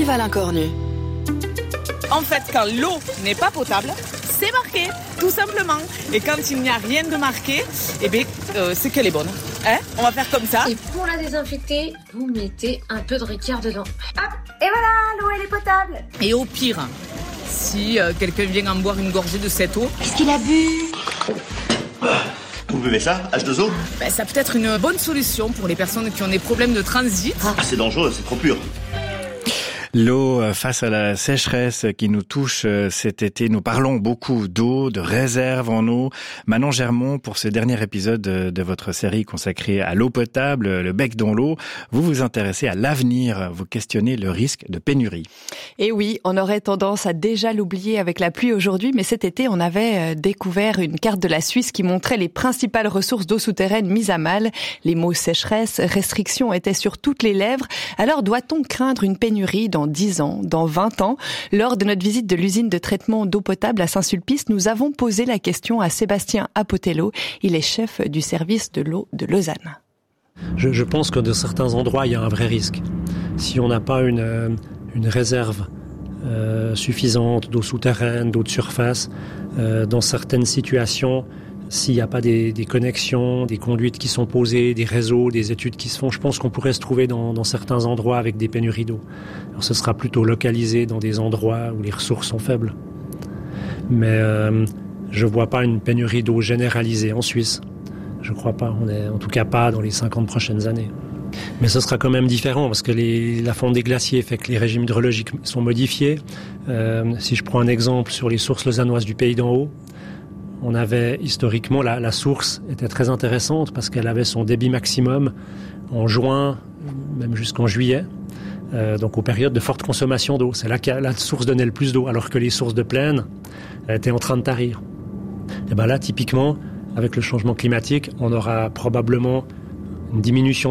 Valin Cornu. En fait, quand l'eau n'est pas potable, c'est marqué, tout simplement. Et quand il n'y a rien de marqué, c'est qu'elle est bonne. On va faire comme ça. Et pour la désinfecter, vous mettez un peu de Ricard dedans. Hop, et voilà, l'eau elle est potable. Et au pire, si quelqu'un vient en boire une gorgée de cette eau... Qu'est-ce qu'il a bu ? Vous buvez ça, H2O ? Ça peut être une bonne solution pour les personnes qui ont des problèmes de transit. C'est dangereux, c'est trop pur. L'eau face à la sécheresse qui nous touche cet été. Nous parlons beaucoup d'eau, de réserve en eau. Manon Germont, pour ce dernier épisode de votre série consacrée à l'eau potable, le bec dans l'eau, vous vous intéressez à l'avenir, vous questionnez le risque de pénurie. Et oui, on aurait tendance à déjà l'oublier avec la pluie aujourd'hui, mais cet été, on avait découvert une carte de la Suisse qui montrait les principales ressources d'eau souterraine mises à mal. Les mots sécheresse, restriction étaient sur toutes les lèvres. Alors doit-on craindre une pénurie dans 10 ans, dans 20 ans? Lors de notre visite de l'usine de traitement d'eau potable à Saint-Sulpice, nous avons posé la question à Sébastien Apotello. Il est chef du service de l'eau de Lausanne. Je pense que de certains endroits, il y a un vrai risque. Si on n'a pas une réserve suffisante d'eau souterraine, d'eau de surface, dans certaines situations, s'il n'y a pas des connexions, des conduites qui sont posées, des réseaux, des études qui se font, je pense qu'on pourrait se trouver dans certains endroits avec des pénuries d'eau. Alors ce sera plutôt localisé dans des endroits où les ressources sont faibles. Mais je ne vois pas une pénurie d'eau généralisée en Suisse. Je ne crois pas, en tout cas pas dans les 50 prochaines années. Mais ce sera quand même différent parce que la fonte des glaciers fait que les régimes hydrologiques sont modifiés. Si je prends un exemple sur les sources lausannoises du Pays d'en haut, on avait historiquement, la source était très intéressante parce qu'elle avait son débit maximum en juin, même jusqu'en juillet, donc aux périodes de forte consommation d'eau. C'est là que la source donnait le plus d'eau, alors que les sources de plaine étaient en train de tarir. Et là, typiquement, avec le changement climatique, on aura probablement une diminution